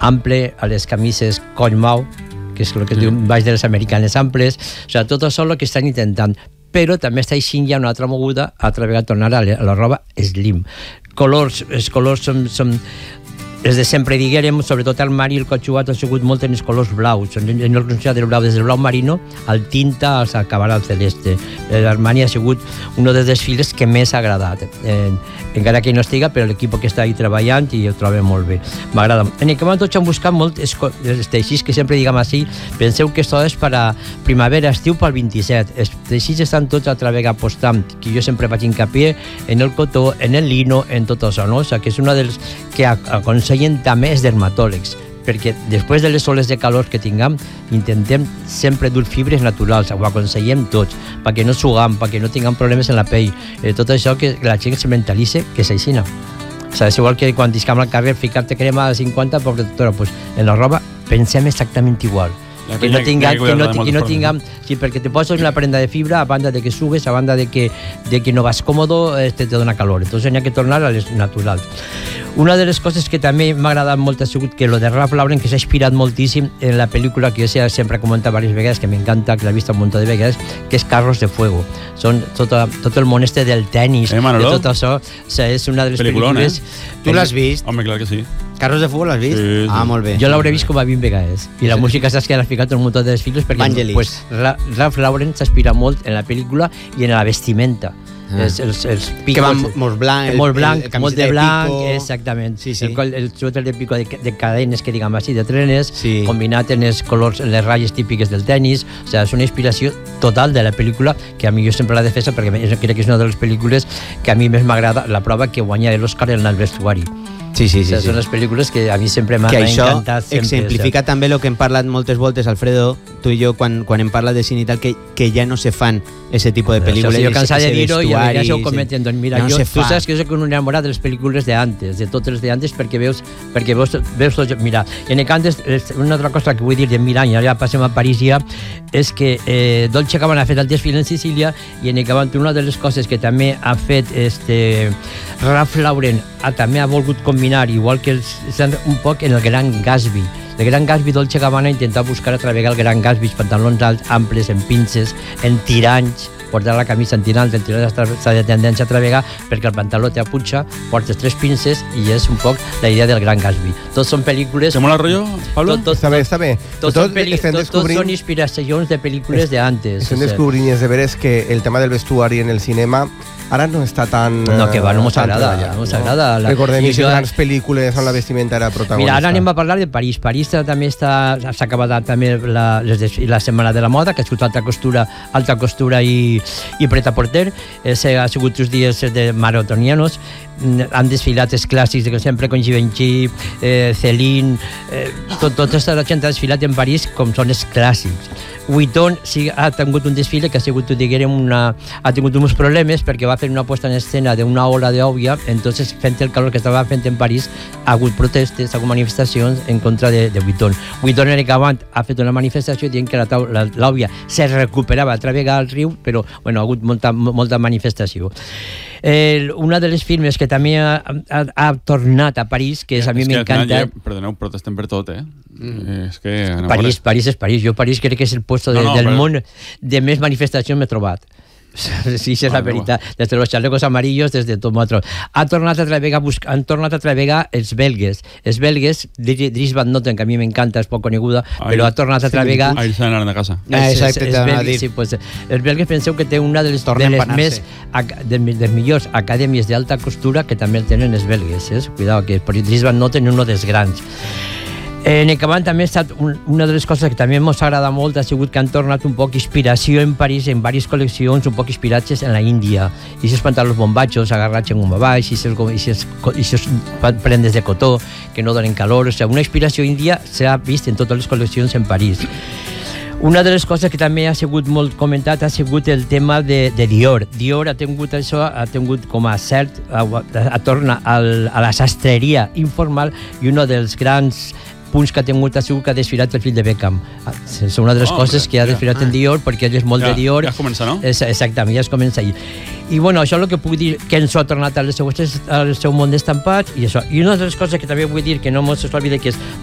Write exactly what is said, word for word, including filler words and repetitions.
ample, a les camises coll mau, que és el que es diu baix de les americanes amples, o sigui, tot això és el que estan intentant, però també està eixint ja una altra moguda a través de tornar a la, a la roba slim. Colors, els colors són, són els de sempre, diguérem, sobretot el marí i el cotxuat han sigut molt en els colors blaus, en el concepte del blau, des del blau marino al tinta als acabar al celeste. L'Armani ha sigut un dels desfiles que més ha agradat, eh, encara que no estiga, però l'equip que està ahí treballant i ho trobo molt bé, m'agrada. En el que van tots han buscat molt els teixits que sempre diguem així, penseu que això és per a primavera, estiu pel vint-i-set, els teixits estan tots a través apostant, que jo sempre faig hincapié en el cotó, en el lino, en tot això, no? O sigui, que és una dels que aconsellen també els dermatòlegs, perquè després de les oles de calor que tinguem, intentem sempre dur fibres naturals, ho aconsellem tots, perquè no sugam, perquè no tinguem problemes en la pell, eh, tot això que la gent se mentalitze que s'aixina. O sigui, és igual que quan discam al carrer ficar-te crema a cinquanta, perquè pues, en la roba pensem exactament igual. Que no tinguem, que no, que no tinguem, sí, perquè te poses una prenda de fibra, a banda de que sugues, a banda de que, de que no vas còmodo, este, te dona calor. Entonces n'hi ha que tornar a les naturals. Una de les coses que també m'ha agradat molt ha sigut que lo de Ralph Lauren, que s'ha inspirat moltíssim en la pel·lícula que jo sempre he comentat diverses vegades, que m'encanta, que l'he vist un munt de vegades, que és Carros de Fuego. Són tot, tot el món este del tenis, eh, de tot això. O sigui, és una de les Peliculón, pel·lícules... Eh? Tu l'has vist? Home, clar que sí. Carros de Fuego l'has vist? Sí, sí. Ah, molt bé. Jo l'hauré vist com a vint vegades. I la música saps que l'ha ficat en un munt de desfiles perquè pues, Ralph Lauren s'inspira molt en la pel·lícula i en la vestimenta. Ah. Els, els, els picos, que van molt blanc, el, molt blanc, el, el molt de blanc, de exactament. Sí, sí. El, el suéter de pico de, de cadenes, que diguem així, de trenes, sí. Combinat en els colors, en les ratlles típiques del tenis. O sigui, és una inspiració total de la pel·lícula que a mi jo sempre la defensa perquè crec que és una de les pel·lícules que a mi més m'agrada, la prova que guanya l'Oscar en el vestuari. Sí, sí, sí, o sigui, sí. Són les pel·lícules que a mi sempre m'han encantat. Que això exemplifica o sigui. També el que hem parlat moltes voltes, Alfredo, tu i jo, quan, quan hem parlat de cine i tal, que, que ja no se fan ese tipo de pel·lícules. O sigui, jo cansat de dir-ho i ja s'ho comenten. Doncs mira, ja no jo, tu saps que jo soc un enamorat de les pel·lícules d'antes, de totes les d'antes, perquè veus, perquè veus, veus tot, mira, en el cantes, una altra cosa que vull dir de mil anys, ja passem a París ja, és que eh, Dolce Gabbana ha fet el desfile en Sicília i en el Gabbana una de les coses que també ha fet este, Ralph Lauren ha, també ha volgut combinar, igual que els, un poc en el Gran Gatsby. El Gran Gatsby Dolce Gabbana intenta buscar a través el Gran Gatsby, pantalons alts, amples, en pinces, en tiranys, portar la camisa en tirants, el tirant s'ha de tendència a travegar perquè el pantaló té a punxa, portes tres pinces i és un poc la idea del Gran Gatsby. Tots són pel·lícules... ¿Te mola el rollo, Pablo? Tot, tot, està bé, està bé. Tots són, peli... tot, descobrint... són inspiracions de pel·lícules d'antes. Estem descobrint de veres que el tema del vestuari en el cinema ara no està tan... No, que va, no mos agrada. No mos agrada. La... Recordem que jo... grans pel·lícules on la vestimenta era protagonista. Mira, ara anem a parlar de París. París també està... S'ha acabat també la, la Setmana de la Moda, que ha sigut alta costura, alta costura i, i pret-a-porter. Eh, ha sigut uns dies de maratonianos. Han desfilat els clàssics de sempre, com Givenchy, eh, Celine... Eh, tot, tota aquesta gent ha desfilat en París com són els clàssics. Vuitton sí, ha tingut un desfile que ha sigut, diguem, una, ha tingut uns problemes perquè va fer una puesta en escena d'una ola d'òbvia, entonces fent el calor que estava fent en París ha hagut protestes, ha hagut manifestacions en contra de, de Vuitton. Vuitton en el Gavant ha fet una manifestació dient que l'òbvia se recuperava a través del riu, però bueno, ha hagut molta, molta manifestació. Eh, una de les firmes que també ha, ha, ha tornat a París, que és, a mi m'encanta... Perdoneu, protesten per tot, eh? Mm. És que... París, París és París. Jo París crec que és el puesto de, no, no, del però... món de més manifestacions m'he trobat. Sí, és la veritat. Des de los chalecos amarillos, des de tot altre. Ha tornat a travegar, buscar, han tornat a travegar els belgues. Els belgues, Dries Van Noten, que a mi m'encanta, és poc coneguda, ai, però ha tornat a travegar... Ahir s'han anat a casa. Ah, exacte, els, els, belgues, sí, pues, els belgues penseu que té una de les, de les més de, de les millors acadèmies d'alta costura que també tenen els belgues. Eh? Cuidado, que Dries Van Noten és un dels grans. En el Gavant també ha estat un, una de les coses que també ens agrada molt, ha sigut que han tornat un poc inspiració en París, en diverses col·leccions, un poc inspirats en la Índia. I aquests pantalons bombachos, agarrats en un baix, i aquestes prendes de cotó que no donen calor. O sigui, una inspiració índia s'ha vist en totes les col·leccions en París. Una de les coses que també ha sigut molt comentat ha sigut el tema de, de Dior. Dior ha tingut això, ha tingut com a cert, a, a torna al, a la sastreria informal i un dels grans punts que ha tingut ha sigut que ha desfilat el fill de Beckham. És una de les oh, coses que ha desfilat ja. en Dior, perquè ell és molt ja, de Dior. Ja es comença, no? És, exactament, ja es comença ahir. I bueno, això és el que puc dir, que ens ha tornat al seu, al seu món d'estampats i això. I una de les coses que també vull dir, que no ens s'olvida, que és